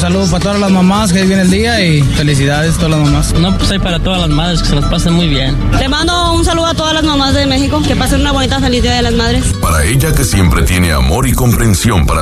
saludo para todas las mamás, que hoy viene el día y felicidades a todas las mamás. No, pues hay para todas las madres, que se las pasen muy bien. Le mando un saludo a todas las mamás de México, que pasen una bonita feliz Día de las Madres. Para ella, que siempre tiene amor y comprensión para